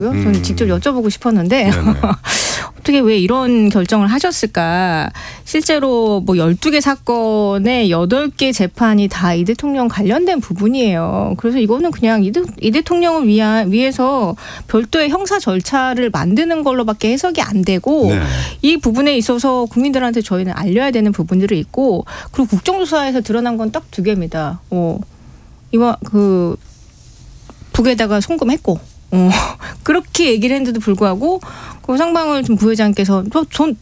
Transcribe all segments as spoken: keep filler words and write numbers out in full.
저는 음. 직접 여쭤보고 싶었는데 어떻게 왜 이런 결정을 하셨을까. 실제로 뭐 열두 개 사건에 여덟 개 재판이 다 이 대통령 관련된 부분이에요. 그래서 이거는 그냥 이, 대, 이 대통령을 위한, 위해서 별도의 형사 절차를 만드는 걸로밖에 해석이 안 되고 네. 이 부분에 있어서 국민들한테 저희는 알려야 되는 부분들이 있고 그리고 국정조사에서 드러난 건 딱 두 개입니다. 어, 이와 그 북에다가 송금했고 어, 그렇게 얘기를 했는데도 불구하고 그 상방울 부회장께서 돈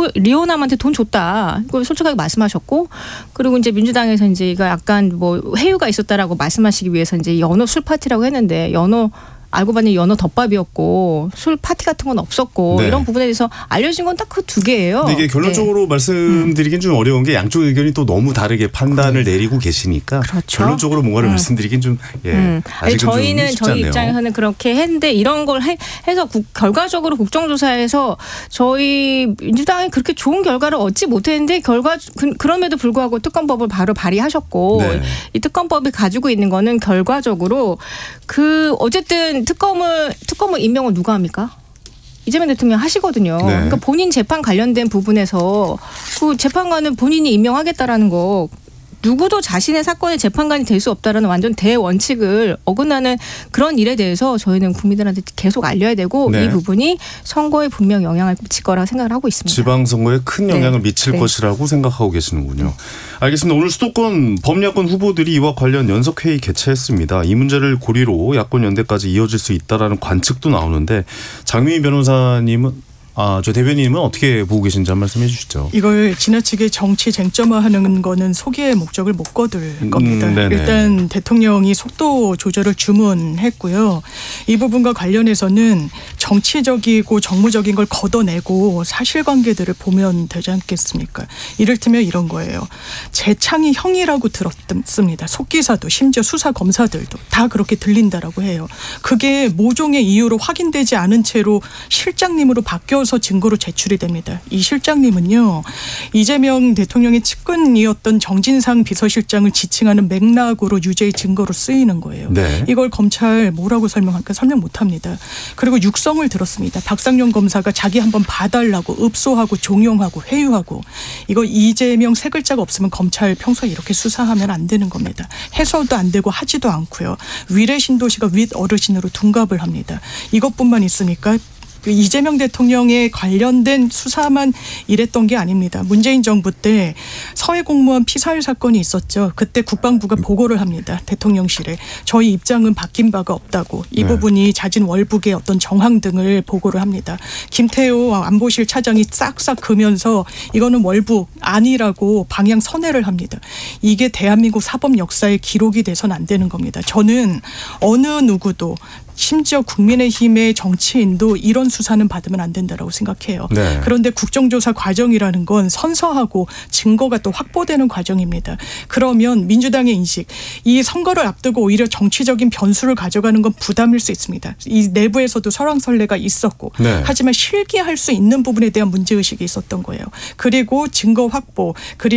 리오남한테 돈 줬다. 이걸 솔직하게 말씀하셨고 그리고 이제 민주당에서 이제 이거 약간 뭐 회유가 있었다라고 말씀하시기 위해서 이제 연어 술 파티라고 했는데 연어 알고 봤더니 연어 덮밥이었고 술 파티 같은 건 없었고 네. 이런 부분에 대해서 알려진 건 딱 그 두 개예요. 근데 이게 결론적으로 네. 말씀드리긴 좀 어려운 게 양쪽 의견이 또 너무 다르게 판단을 네. 내리고 계시니까 그렇죠. 결론적으로 뭔가를 음. 말씀드리긴 좀 예. 음. 아니, 아직은 저희는 좀 쉽지 저희 않네요. 입장에서는 그렇게 했는데 이런 걸 해, 해서 국, 결과적으로 국정조사에서 저희 민주당이 그렇게 좋은 결과를 얻지 못했는데 결과 그, 그럼에도 불구하고 특검법을 바로 발의하셨고 네. 이 특검법이 가지고 있는 거는 결과적으로 그 어쨌든 특검을 특검을 임명을 누가 합니까? 이재명 대통령 하시거든요. 네. 그러니까 본인 재판 관련된 부분에서 그 재판관은 본인이 임명하겠다라는 거 누구도 자신의 사건의 재판관이 될 수 없다라는 완전 대원칙을 어긋나는 그런 일에 대해서 저희는 국민들한테 계속 알려야 되고 네. 이 부분이 선거에 분명 영향을 미칠 거라고 생각을 하고 있습니다. 지방선거에 큰 영향을 네. 미칠 네. 것이라고 생각하고 계시는군요. 알겠습니다. 오늘 수도권 범야권 후보들이 이와 관련 연석회의 개최했습니다. 이 문제를 고리로 야권 연대까지 이어질 수 있다라는 관측도 나오는데 장미희 변호사님은 아, 저 대변인님은 어떻게 보고 계신지 한 말씀 해 주시죠. 이걸 지나치게 정치 쟁점화하는 거는 소기의 목적을 못 거둘 겁니다. 음, 일단 대통령이 속도 조절을 주문했고요. 이 부분과 관련해서는 정치적이고 정무적인 걸 걷어내고 사실관계들을 보면 되지 않겠습니까? 이를테면 이런 거예요. 재창이 형이라고 들었습니다. 속기사도 심지어 수사 검사들도 다 그렇게 들린다라고 해요. 그게 모종의 이유로 확인되지 않은 채로 실장님으로 바뀌어 서 증거로 제출이 됩니다. 이 실장님은요. 이재명 대통령의 측근이었던 정진상 비서실장을 지칭하는 맥락으로 유죄의 증거로 쓰이는 거예요. 네. 이걸 검찰 뭐라고 설명할까 설명 못합니다. 그리고 육성을 들었습니다. 박상용 검사가 자기 한번 봐달라고 읍소하고 종용하고 회유하고 이거 이재명 세 글자가 없으면 검찰 평소에 이렇게 수사하면 안 되는 겁니다. 해소도 안 되고 하지도 않고요. 위례 신도시가 윗 어르신으로 둔갑을 합니다. 이것뿐만 있습니까? 이재명 대통령에 관련된 수사만 이랬던 게 아닙니다. 문재인 정부 때 서해 공무원 피살 사건이 있었죠. 그때 국방부가 보고를 합니다. 대통령실에. 저희 입장은 바뀐 바가 없다고. 이 네. 부분이 자진 월북의 어떤 정황 등을 보고를 합니다. 김태호 안보실 차장이 싹싹 그면서 이거는 월북 아니라고 방향 선회를 합니다. 이게 대한민국 사법 역사의 기록이 돼서는 안 되는 겁니다. 저는 어느 누구도 심지어 국민의힘의 정치인도 이런 수사는 받으면 안 된다라고 생각해요. 네. 그런데 국정조사 과정이라는 건 선서하고 증거가 또 확보되는 과정입니다. 그러면 민주당의 인식, 이 선거를 앞두고 오히려 정치적인 변수를 가져가는 건 부담일 수 있습니다. 이 내부에서도 설왕설래가 있었고 네. 하지만 실기할 수 있는 부분에 대한 문제의식이 있었던 거예요. 그리고 증거 확보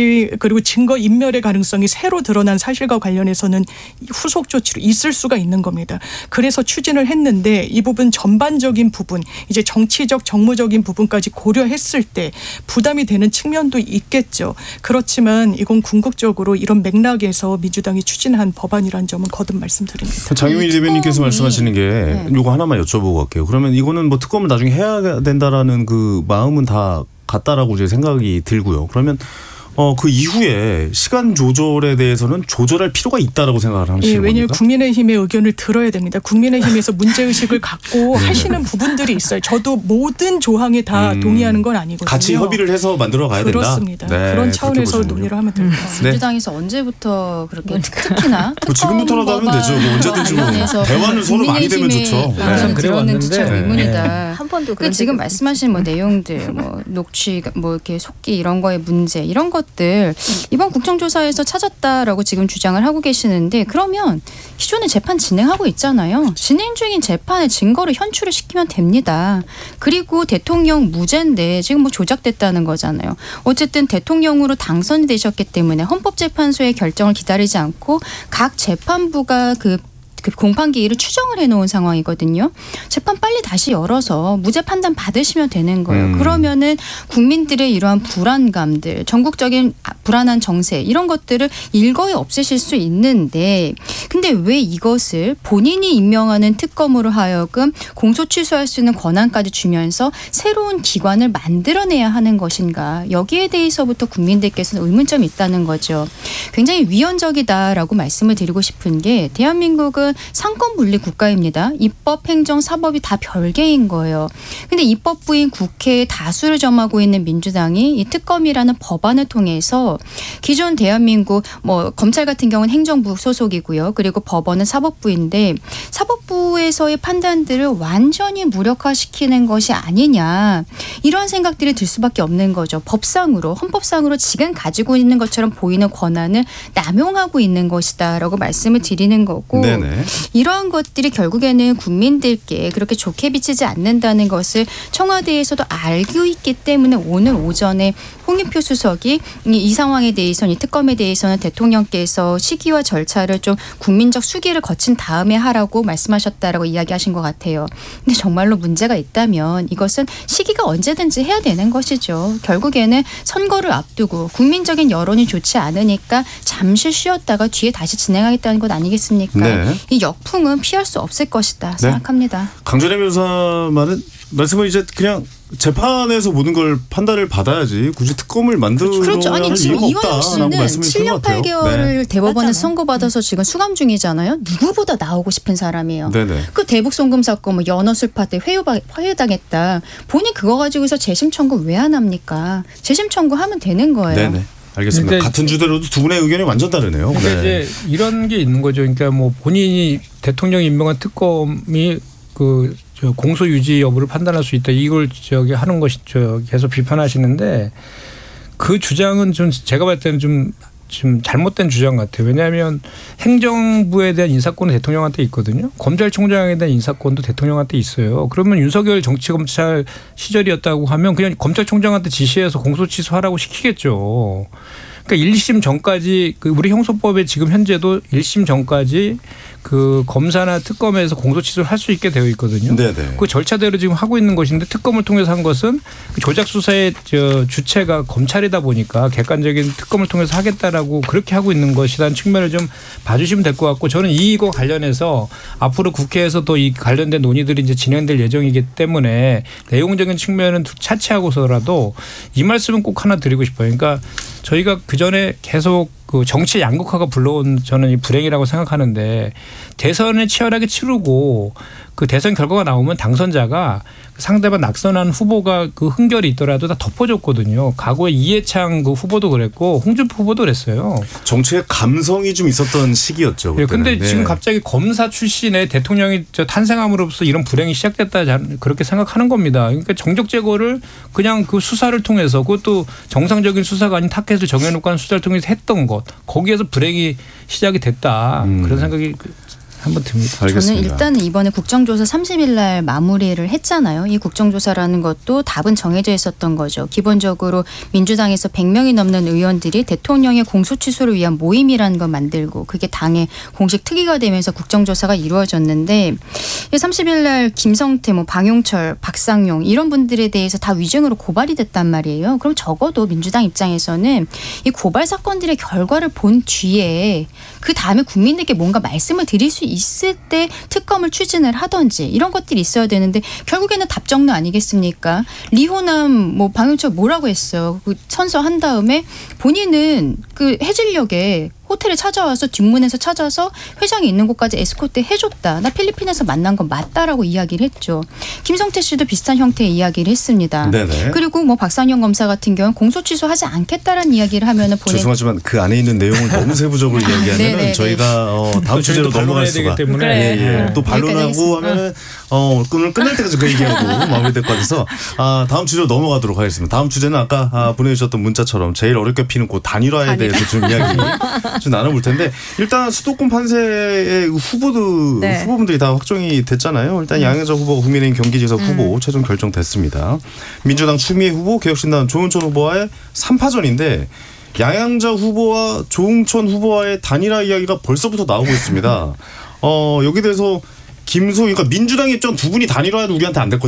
그리고 증거 인멸의 가능성이 새로 드러난 사실과 관련해서는 후속 조치로 있을 수가 있는 겁니다. 그래서 추진 을 했는데 이 부분 전반적인 부분 이제 정치적 정무적인 부분까지 고려했을 때 부담이 되는 측면도 있겠죠. 그렇지만 이건 궁극적으로 이런 맥락에서 민주당이 추진한 법안이라는 점은 거듭 말씀드립니다. 장유민 대변인께서 말씀하시는 게 네. 요거 하나만 여쭤보고 갈게요. 그러면 이거는 뭐 특검을 나중에 해야 된다라는 그 마음은 다 같다라고 제 생각이 들고요. 그러면 어, 그 이후에 시간 조절에 대해서는 조절할 필요가 있다라고 생각을 하시는 예, 겁니까? 왜냐하면 국민의힘의 의견을 들어야 됩니다. 국민의힘에서 문제의식을 갖고 하시는 부분들이 있어요. 저도 모든 조항에 다 음, 동의하는 건 아니거든요. 같이 협의를 해서 만들어 가야 된다. 그렇습니다. 네, 그런 차원에서 논의를 하면 될 것 같습니다. 네. 민주당에서 언제부터 그렇게 특히나 뭐 지금부터라도 하면 되죠. 뭐 언제든지 뭐 관련해서 대화는 서로 많이 되면 좋죠. 네. 항상 들어왔는지 그래왔는데. 참 의문이다. 네. 한 번도 그 지금 말씀하신 뭐 내용들, 뭐 녹취, 뭐 이렇게 속기 이런 거의 문제 이런 것들 이번 국정조사에서 찾았다라고 지금 주장을 하고 계시는데 그러면 기존에 재판 진행하고 있잖아요. 진행 중인 재판의 증거를 현출을 시키면 됩니다. 그리고 대통령 무죄인데 지금 뭐 조작됐다는 거잖아요. 어쨌든 대통령으로 당선이 되셨기 때문에 헌법재판소의 결정을 기다리지 않고 각 재판부가 그 그 공판 기일을 추정을 해놓은 상황이거든요. 재판 빨리 다시 열어서 무죄 판단 받으시면 되는 거예요. 음. 그러면은 국민들의 이러한 불안감들, 전국적인 불안한 정세 이런 것들을 일거에 없애실 수 있는데 근데 왜 이것을 본인이 임명하는 특검으로 하여금 공소 취소할 수 있는 권한까지 주면서 새로운 기관을 만들어내야 하는 것인가. 여기에 대해서부터 국민들께서는 의문점이 있다는 거죠. 굉장히 위헌적이다라고 말씀을 드리고 싶은 게 대한민국은 상권 분리 국가입니다. 입법, 행정, 사법이 다 별개인 거예요. 근데 입법부인 국회에 다수를 점하고 있는 민주당이 이 특검이라는 법안을 통해서 기존 대한민국 뭐 검찰 같은 경우는 행정부 소속이고요. 그리고 법원은 사법부인데 사법부에서의 판단들을 완전히 무력화시키는 것이 아니냐. 이런 생각들이 들 수밖에 없는 거죠. 법상으로 헌법상으로 지금 가지고 있는 것처럼 보이는 권한을 남용하고 있는 것이다라고 말씀을 드리는 거고 네네. 이러한 것들이 결국에는 국민들께 그렇게 좋게 비치지 않는다는 것을 청와대에서도 알고 있기 때문에 오늘 오전에 홍준표 수석이 이 상황에 대해서는 이 특검에 대해서는 대통령께서 시기와 절차를 좀 국민적 수기를 거친 다음에 하라고 말씀하셨다라고 이야기하신 것 같아요. 근데 정말로 문제가 있다면 이것은 시기가 언제든지 해야 되는 것이죠. 결국에는 선거를 앞두고 국민적인 여론이 좋지 않으니까 잠시 쉬었다가 뒤에 다시 진행하겠다는 것 아니겠습니까? 네. 이 역풍은 피할 수 없을 것이다 생각합니다. 강준혜 변호사 말은 말씀은 이제 그냥 재판에서 모든 걸 판단을 받아야지 굳이 특검을 만들어야 그렇죠. 아니 할 지금 이유가 이화영 없다라고 씨는 말씀을 칠 년 것 같아요. 팔 개월을 네. 대법원에서 선고받아서 지금 수감 중이잖아요. 누구보다 나오고 싶은 사람이에요. 네네. 그 대북 송금 사건 뭐 연어술파 때 회유, 회유당했다. 본인 그거 가지고서 재심 청구 왜 안 합니까? 재심 청구하면 되는 거예요. 네네. 알겠습니다. 근데 같은 주제로도 두 분의 의견이 완전 다르네요. 근데 네. 이제 이런 게 있는 거죠. 그러니까 뭐 본인이 대통령 임명한 특검이 그 저 공소 유지 여부를 판단할 수 있다. 이걸 저기 하는 것이 저 계속 비판하시는데 그 주장은 좀 제가 봤을 때는 좀 좀 잘못된 주장 같아요. 왜냐하면 행정부에 대한 인사권은 대통령한테 있거든요. 검찰총장에 대한 인사권도 대통령한테 있어요. 그러면 윤석열 정치검찰 시절이었다고 하면 그냥 검찰총장한테 지시해서 공소 취소하라고 시키겠죠. 그러니까 일 심 전까지 그 우리 형소법에 지금 현재도 일 심 전까지 그 검사나 특검에서 공소 취소를 할 수 있게 되어 있거든요. 네네. 그 절차대로 지금 하고 있는 것인데 특검을 통해서 한 것은 그 조작 수사의 저 주체가 검찰이다 보니까 객관적인 특검을 통해서 하겠다라고 그렇게 하고 있는 것이라는 측면을 좀 봐주시면 될 것 같고 저는 이거 관련해서 앞으로 국회에서 또 이 관련된 논의들이 이제 진행될 예정이기 때문에 내용적인 측면은 차치하고서라도 이 말씀은 꼭 하나 드리고 싶어요. 그러니까 저희가 그 전에 계속 그 정치 양극화가 불러온 저는 이 불행이라고 생각하는데 대선을 치열하게 치르고 그 대선 결과가 나오면 당선자가 상대방 낙선한 후보가 그 흥결이 있더라도 다 덮어줬거든요. 과거에 이해창 그 후보도 그랬고 홍준표 후보도 그랬어요. 정치의 감성이 좀 있었던 시기였죠. 그런데 네. 지금 갑자기 검사 출신의 대통령이 저 탄생함으로써 이런 불행이 시작됐다 그렇게 생각하는 겁니다. 그러니까 정적 제거를 그냥 그 수사를 통해서 그것도 정상적인 수사가 아닌 타켓을 정해놓고 하는 수사를 통해서 했던 것 거기에서 불행이 시작이 됐다. 음. 그런 생각이 한번 듭니다. 저는 일단은 이번에 국정조사 삼십 일 날 마무리를 했잖아요. 이 국정조사라는 것도 답은 정해져 있었던 거죠. 기본적으로 민주당에서 백 명이 넘는 의원들이 대통령의 공소취소를 위한 모임이라는 걸 만들고 그게 당의 공식 특위가 되면서 국정조사가 이루어졌는데 삼십 일 날 김성태, 뭐 방용철, 박상용 이런 분들에 대해서 다 위증으로 고발이 됐단 말이에요. 그럼 적어도 민주당 입장에서는 이 고발 사건들의 결과를 본 뒤에 그 다음에 국민들께 뭔가 말씀을 드릴 수 있을 때 특검을 추진을 하든지 이런 것들이 있어야 되는데 결국에는 답정너 아니겠습니까? 리호남 뭐 방용철 뭐라고 했어요? 그 선서한 다음에 본인은 그 해질녘에 호텔에 찾아와서 뒷문에서 찾아서 회장이 있는 곳까지 에스코트 해줬다. 나 필리핀에서 만난 건 맞다라고 이야기를 했죠. 김성태 씨도 비슷한 형태의 이야기를 했습니다. 네네. 그리고 뭐 박상영 검사 같은 경우는 공소 취소하지 않겠다라는 이야기를 하면은 본인 죄송하지만 그 안에 있는 내용을 너무 세부적으로 이야기하면 저희가 어, 다음 주제로 넘어갈 수가. 되기 때문에 예, 예. 그래. 또 반론하고 하면은 어, 오늘 끝날 때까지 그 얘기하고 마무리될 것 같아서 아, 다음 주제로 넘어가도록 하겠습니다. 다음 주제는 아까 아, 보내주셨던 문자처럼 제일 어렵게 피는 그 단일화에 단일화. 대해서 좀 이야기 좀 나눠볼 텐데 일단 수도권 판세의 후보들 네. 후보분들이 다 확정이 됐잖아요. 일단 양현자 후보, 국민의힘 경기지사 후보 음. 최종 결정됐습니다. 민주당 추미애 후보, 개혁신당 조은천 후보와의 삼 파전인데 양양자 후보와 조응천 후보와의 단일화 이야기가 벌써부터 나오고 있습니다. 어, 여기 대해서 김소희, 그러니까 민주당 입장 두 분이 단일화해도 우리한테 안 될 거죠.